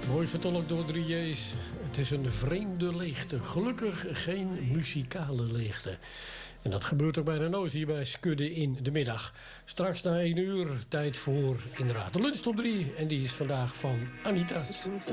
Mooi vertolkt door 3J's. Het is een vreemde leegte. Gelukkig geen muzikale leegte. En dat gebeurt ook bijna nooit hier bij Skudde in de middag. Straks na 1 uur tijd voor inderdaad de lunch top 3. En die is vandaag van Anita.